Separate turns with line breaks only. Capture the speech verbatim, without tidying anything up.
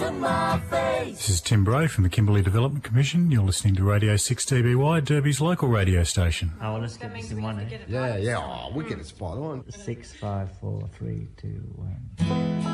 on my face.
This is Tim Bray from the Kimberley Development Commission. You're listening to Radio six D B Y, Derby's local radio station.
Oh, well, let's get this in one, eh?
Yeah, yeah, oh, we get it spot on.
Six, five, four, three, two, one.